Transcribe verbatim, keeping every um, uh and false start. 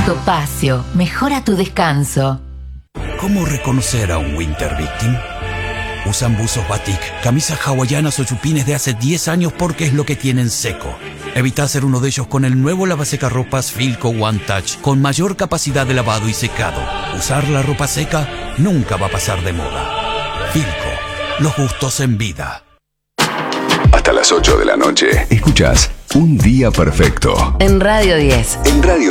Topacio, mejora tu descanso. ¿Cómo reconocer a un Winter Victim? Usan buzos batik, camisas hawaianas o chupines de hace diez años porque es lo que tienen seco. Evita ser uno de ellos con el nuevo lavasecarropas Filco One Touch con mayor capacidad de lavado y secado. Usar la ropa seca nunca va a pasar de moda. Filco, los gustos en vida. Hasta las ocho de la noche. Escuchás Un Día Perfecto. En Radio diez. En Radio